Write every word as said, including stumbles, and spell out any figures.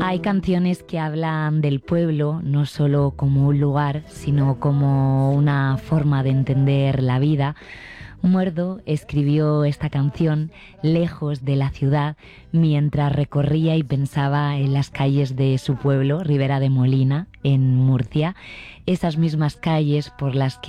Hay canciones que hablan del pueblo no solo como un lugar, sino como una forma de entender la vida. Muerdo escribió esta canción lejos de la ciudad mientras recorría y pensaba en las calles de su pueblo, Ribera de Molina, en Murcia, esas mismas calles por las que